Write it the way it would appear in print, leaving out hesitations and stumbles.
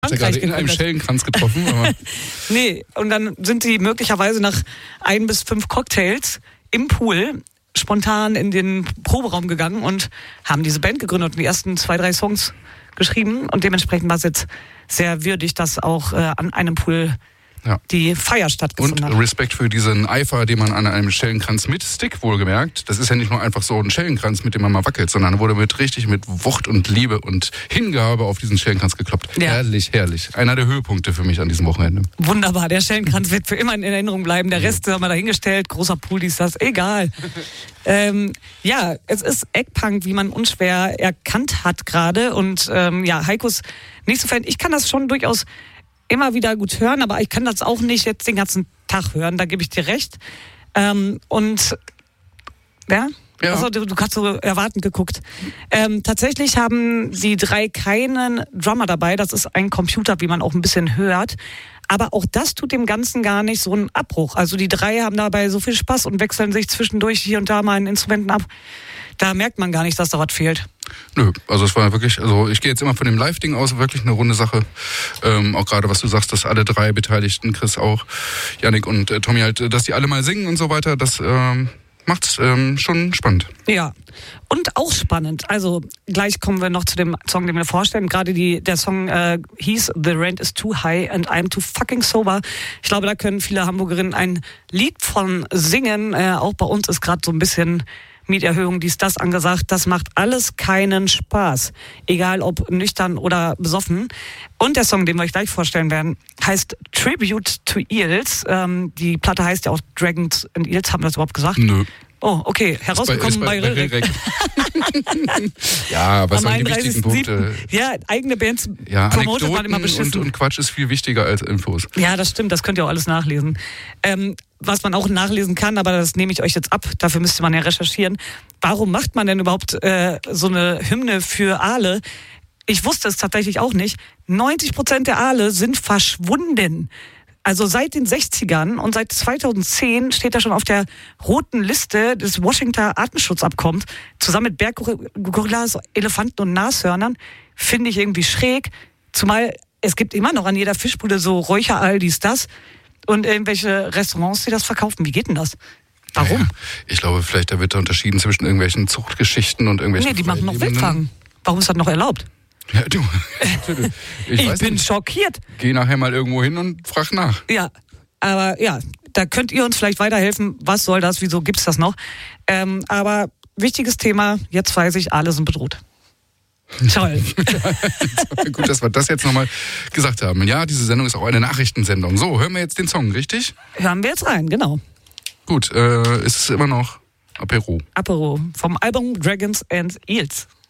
Frankreich in einem Schellenkranz getroffen. Aber nee, und dann sind sie möglicherweise nach 1 bis 5 Cocktails im Pool spontan in den Proberaum gegangen und haben diese Band gegründet und die ersten 2, 3 Songs geschrieben. Und dementsprechend war es jetzt sehr würdig, dass auch an einem Pool die Feier stattgefunden hat. Und Respekt für diesen Eifer, den man an einem Schellenkranz mit Stick wohlgemerkt. Das ist ja nicht nur einfach so ein Schellenkranz, mit dem man mal wackelt, sondern wurde richtig mit Wucht und Liebe und Hingabe auf diesen Schellenkranz gekloppt. Ja. Herrlich, herrlich. Einer der Höhepunkte für mich an diesem Wochenende. Wunderbar, der Schellenkranz wird für immer in Erinnerung bleiben. Der Rest haben wir dahingestellt, großer Pool, ist das, egal. Es ist Eggpunk, wie man unschwer erkannt hat gerade. Und Heiko ist nicht so Fan. Ich kann das schon durchaus immer wieder gut hören, aber ich kann das auch nicht jetzt den ganzen Tag hören, da gebe ich dir recht. Ja. Also, du hast so erwartend geguckt. Tatsächlich haben die 3 keinen Drummer dabei, das ist ein Computer, wie man auch ein bisschen hört. Aber auch das tut dem Ganzen gar nicht so einen Abbruch. Also die 3 haben dabei so viel Spaß und wechseln sich zwischendurch hier und da mal in Instrumenten ab. Da merkt man gar nicht, dass da was fehlt. Nö, also es war wirklich, ich gehe jetzt immer von dem Live-Ding aus, wirklich eine runde Sache. Auch gerade, was du sagst, dass alle 3 Beteiligten, Chris auch, Yannick und Tommy halt, dass die alle mal singen und so weiter, das macht's schon spannend. Ja, und auch spannend. Also gleich kommen wir noch zu dem Song, den wir vorstellen. Gerade der Song hieß The Rent is Too High and I'm Too Fucking Sober. Ich glaube, da können viele Hamburgerinnen ein Lied von singen. Auch bei uns ist gerade so ein bisschen Mieterhöhung, das angesagt. Das macht alles keinen Spaß. Egal ob nüchtern oder besoffen. Und der Song, den wir euch gleich vorstellen werden, heißt Tribute to Eels. Die Platte heißt ja auch Dragons and Eels. Haben wir das überhaupt gesagt? Nö. Oh, okay. Herausgekommen bei Rilrek. Ja, was sind die wichtigen Punkte? Ja, eigene Bands promotet man immer beschissen. Und Quatsch ist viel wichtiger als Infos. Ja, das stimmt. Das könnt ihr auch alles nachlesen. Was man auch nachlesen kann, aber das nehme ich euch jetzt ab. Dafür müsste man ja recherchieren. Warum macht man denn überhaupt so eine Hymne für Aale? Ich wusste es tatsächlich auch nicht. 90% der Aale sind verschwunden. Also seit den 60ern und seit 2010 steht er schon auf der roten Liste des Washington Artenschutzabkommens. Zusammen mit Berggorillas, Elefanten und Nashörnern. Finde ich irgendwie schräg. Zumal es gibt immer noch an jeder Fischbude so Räucheraal, das. Und irgendwelche Restaurants, die das verkaufen. Wie geht denn das? Warum? Ja, ich glaube, vielleicht da wird da unterschieden zwischen irgendwelchen Zuchtgeschichten und irgendwelchen... Nee, die machen noch Wildfang. Warum ist das noch erlaubt? Ja, du. Ich bin schockiert. Geh nachher mal irgendwo hin und frag nach. Ja, aber da könnt ihr uns vielleicht weiterhelfen. Was soll das? Wieso gibt's das noch? Aber wichtiges Thema, jetzt weiß ich, alle sind bedroht. Toll. Gut, dass wir das jetzt nochmal gesagt haben. Ja, diese Sendung ist auch eine Nachrichtensendung. So, hören wir jetzt den Song, richtig? Hören wir jetzt rein, genau. Gut, ist es immer noch Apero. Apero vom Album Dragons and Eels.